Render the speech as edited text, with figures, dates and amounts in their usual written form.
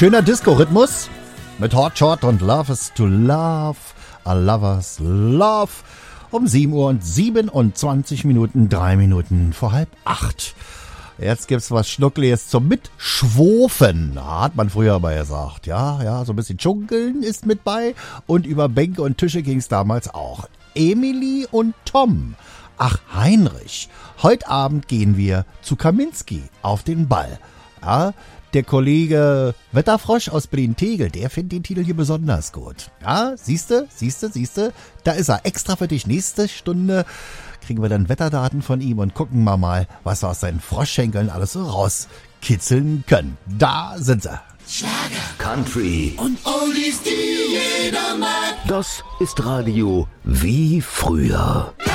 schöner Disco-Rhythmus mit Hot Shot und Love is to Love, a Lover's Love. Um 7 Uhr und 27 Minuten, 3 Minuten vor 7:30. Jetzt gibt's was Schnuckliges zum Mitschwofen. Hat man früher aber gesagt. Ja, so ein bisschen Dschungeln ist mit bei. Und über Bänke und Tische ging's damals auch. Emily und Tom. Ach, Heinrich. Heute Abend gehen wir zu Kaminski auf den Ball. Ja, der Kollege Wetterfrosch aus Berlin-Tegel, der findet den Titel hier besonders gut. Ja, siehste, da ist er. Extra für dich. Nächste Stunde kriegen wir dann Wetterdaten von ihm und gucken mal, was wir aus seinen Froschschenkeln alles so rauskitzeln können. Da sind sie. Schlager, Country und Oldies, die jeder mag. Das ist Radio wie früher.